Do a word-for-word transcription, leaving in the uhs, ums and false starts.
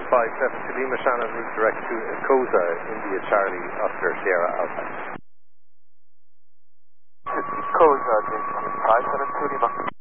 five seven to Lima Shannon, route direct to Koza, India Charlie, Oscar Sierra Alpha. Koza, James five seven two Lima.